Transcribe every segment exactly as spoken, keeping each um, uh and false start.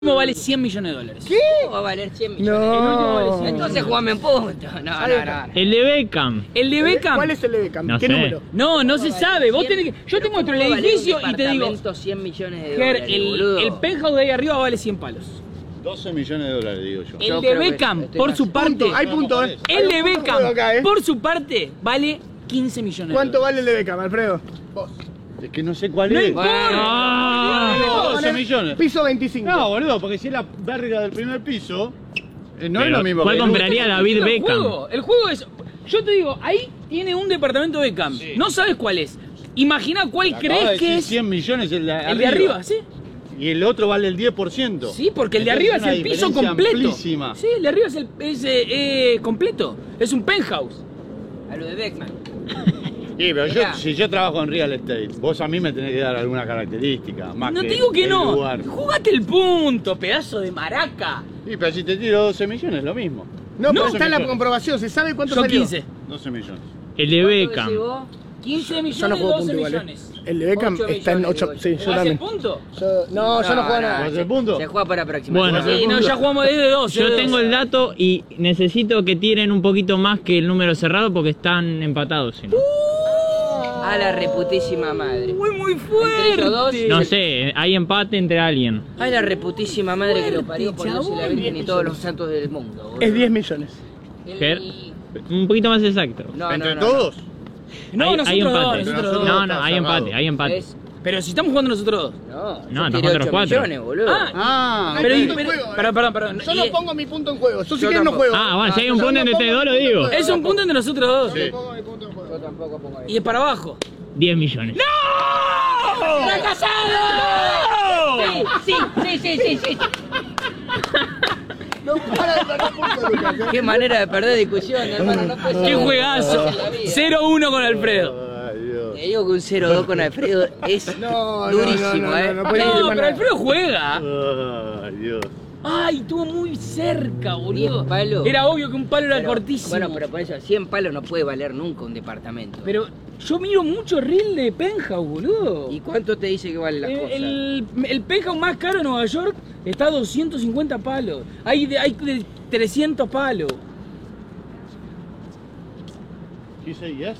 último vale cien millones de dólares. ¿Qué? ¿Cómo va a valer cien millones? No. El último vale cien. Entonces jugame en punto. No, no, no. El de Beckham. El de Beckham. ¿Cuál es el de Beckham? No ¿Qué sé. número? No, no se sabe. Vos tenés que. Yo te muestro el edificio y te digo. cien millones de Ger, dólares, el, boludo. el penthouse de ahí arriba vale cien palos. doce millones de dólares, digo yo. El Yo de creo que Beckham, estoy por más- su parte. Punto, hay punto, ¿eh? El Hay de un punto Beckham, juego acá, ¿eh? por su parte, vale quince millones de ¿Cuánto dólares. vale el de Beckham, Alfredo? Vos. Es que no sé cuál No es. importa. Ah. doce Poner millones. Piso veinticinco. No, boludo, porque si es la verga del primer piso, eh, no Pero, es lo mismo ¿cuál que compraría David El Beckham? juego, el juego es. Yo te digo, ahí tiene un departamento Beckham. Sí. No sabes cuál es. Imagina cuál Acabas de crees decir que es. cien millones el de arriba. El de arriba, ¿sí? Y el otro vale el diez por ciento. Sí, porque el de Entonces arriba es una el piso diferencia completo. amplísima. Sí, el de arriba es el es, eh, eh, completo. Es un penthouse. A lo de Beckman. Sí, pero yo, Mirá. si yo trabajo en real estate, vos a mí me tenés que dar alguna característica. Más No que te digo que el no. lugar. Jugate el punto, pedazo de maraca. Sí, pero si te tiro doce millones, lo mismo. No, No, pero está en la millones. comprobación, se sabe cuánto Yo salió. quince. doce millones. El de ¿Cuánto Beckham. decís vos? quince Yo no millones, juego doce punto igual, ¿eh? millones. El de Beckham Ocho está en millones, ocho. digo Sí, yo. yo ¿Jugás el también. punto? Yo- no, yo no juego nada. ¿Vas al punto? Se juega para próxima. Bueno. Sí, no, ya jugamos desde dos. Yo tengo el dato y necesito que tiren un poquito más que el número cerrado porque están empatados. Si no. A la reputísima madre. Muy, muy Entre ellos dos. fuerte. No sé, hay empate entre alguien. A la reputísima madre que lo parió por Dios y la chabón. Virgen y todos los santos del mundo. boludo. Es diez millones. El- Ger, un poquito más exacto. No, ¿Entre no, no, todos? No, hay, nosotros hay dos, empate. nosotros Nosotros dos. No, no, está hay cerrado. empate, hay no. empate. Es- Pero si estamos jugando nosotros dos. No, No, yo estamos tiré nosotros ocho cuatro. millones, boludo. Ah, Ah, Hay pero, punto en pero, juego, eh. perdón, perdón, perdón. Yo Y- no pongo mi punto en juego. Yo si Yo quieres no tampoco. juego. Ah, bueno, si hay yo un punto no entre pongo ustedes dos, lo mi punto en digo. juego. Es un punto entre nosotros dos. Sí. Yo pongo mi punto en juego. Yo tampoco pongo ahí. Y es para abajo. diez millones. Sí, sí, sí, sí, sí, sí. No para de sacar puntos, Lucas. ¿eh? Qué manera de perder discusión, hermano. No puede ser. ¡Qué juegazo! En la vida. cero uno con Alfredo. Ay, Dios. Te digo que un cero dos con Alfredo es No, no, durísimo, no, no, ¿eh? no, no puede ir No, de pero manera. Alfredo juega. Ay, Dios. Ay, estuvo muy cerca, boludo. diez palos. Era obvio que un palo era Pero- cortísimo. Bueno, pero por eso, cien palos no puede valer nunca un departamento. Pero yo miro mucho reel de penthouse, boludo. ¿Y cuánto te dice que vale la El, cosa? el, el penthouse más caro en Nueva York está a doscientos cincuenta palos. Hay de, hay de trescientos palos. He say yes?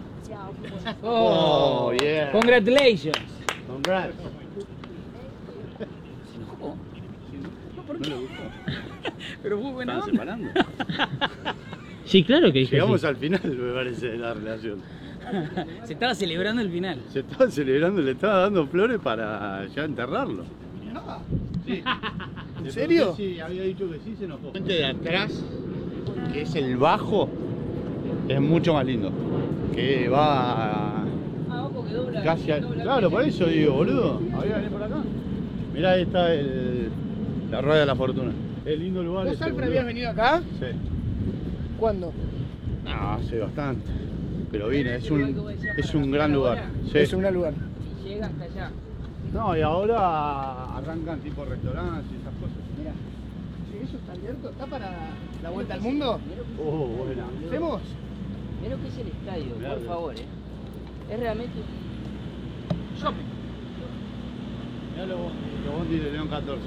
Oh, Oh, yeah. Congratulations. Congrats. No, ¿por ¿No qué? le gustó? Pero fue buena ¿Están onda. separando? Sí, claro que dije Llegamos sí. al final, me parece, de la relación. Se estaba celebrando el final. Se estaba celebrando, le estaba dando flores para ya enterrarlo. Sí. ¿En serio? Sí, había dicho que sí, se enojó. La gente de atrás, que es el bajo, es mucho más lindo. Que va Ah, ojo que dobla. casi a... dobla Claro, bien. por eso digo, boludo. Había venir por acá. Mirá, ahí está el... la rueda de la fortuna. Es lindo lugar. ¿Vos, ese, Alfred, boludo. habías venido acá? Sí. ¿Cuándo? No, hace bastante. Pero vine, es un, es un gran lugar. Sí. Es un gran lugar. Si llega hasta allá. No, y ahora arrancan tipo restaurantes y esas cosas. Mirá. Si eso está abierto, ¿está para la vuelta al mundo? Oh, buena. ¿Hacemos? Mirá lo que es el estadio, Mirá, por mirá. favor, eh. Es realmente. Shopping. Mirá los los bondis de León catorce.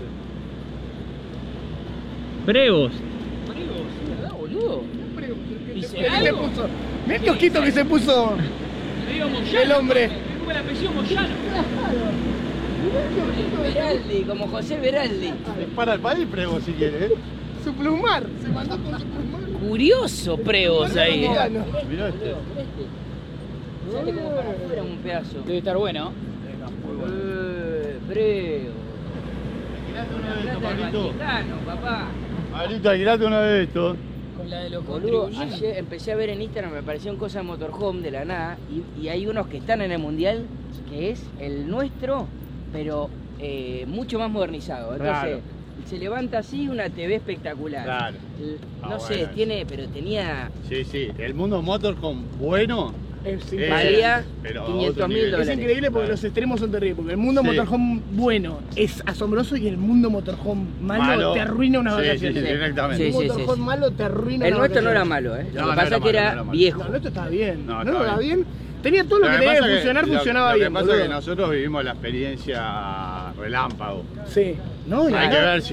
Brevos. ¿Verdad, boludo? Dice ¿Qué se algo. puso? Mirá el kiosquito que se puso Le digo Moyano. el hombre. Le pongo el apellido Moyano. Veraldi, como José Veraldi. Es para el país, prego, si quiere, ¿eh? Su plumar. Se mandó con su plumar. Curioso Preos ahí. Mirá, ¿eh? no. Mirá este. Sale como para afuera un pedazo. Debe estar bueno. Eh, breo. Alquilate uno de estos, Plata del Pablito. Vaticano, papá. Pablito, alquilate uno de estos. Con la de los Boludo, contribuyentes. ayer empecé a ver en Instagram, me parecieron cosas de motorhome de la nada, y, y hay unos que están en el mundial, que es el nuestro, pero eh, mucho más modernizado. Entonces, Claro. se levanta así una T V espectacular. Claro. El- Ah, no sé, bueno. tiene, pero tenía. Sí, sí. El mundo motorhome bueno. Es Eh, increíble. Valía pero a quinientos otro mil nivel. Es dólares. increíble porque Claro. los extremos son terribles. Porque el mundo Sí. motorhome bueno es asombroso y el mundo motorhome malo, Malo. te arruina una Sí, vacación. sí, sí, directamente. Sí, Un sí, motorhome sí. malo te arruina El una nuestro no era vacación. malo, ¿eh? No, Lo no que pasa era es que malo, era no era malo. viejo. No, el nuestro estaba bien. No, No, estaba estaba bien. bien. Tenía todo lo, que que tenía pasa que que- funcionar, lo- funcionaba lo bien. que pasa boludo. es que nosotros vivimos la experiencia relámpago. Sí. No, y Hay acá- que ver si